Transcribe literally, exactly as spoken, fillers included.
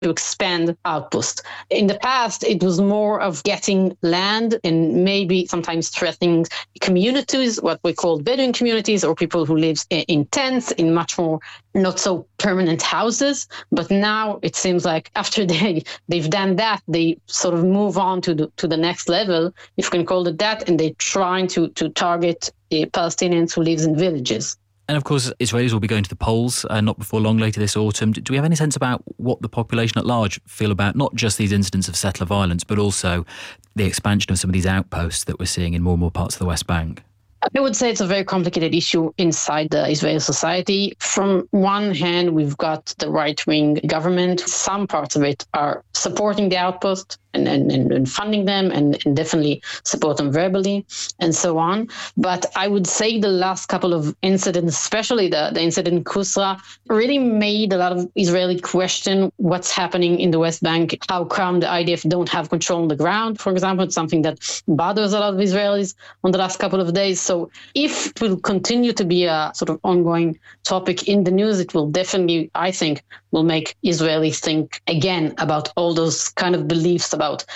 to expand outposts. In the past, it was more of getting land and maybe sometimes threatening communities, what we call Bedouin communities, or people who live in tents, in much more not so permanent houses. But now it seems like after they, they've done that, they sort of move on to the, to the next level, if you can call it that, and they're trying to, to target uh, Palestinians who live in villages. And of course, Israelis will be going to the polls uh, not before long later this autumn. Do we have any sense about what the population at large feel about not just these incidents of settler violence, but also the expansion of some of these outposts that we're seeing in more and more parts of the West Bank? I would say it's a very complicated issue inside the Israeli society. From one hand, we've got the right-wing government. Some parts of it are supporting the outpost and, and, and funding them and, and definitely support them verbally and so on. But I would say the last couple of incidents, especially the, the incident in Kusra, really made a lot of Israeli question what's happening in the West Bank. How come the I D F don't have control on the ground, for example? It's something that bothers a lot of Israelis on the last couple of days. So if it will continue to be a sort of ongoing topic in the news, it will definitely, I think, will make Israelis think again about all those kind of beliefs about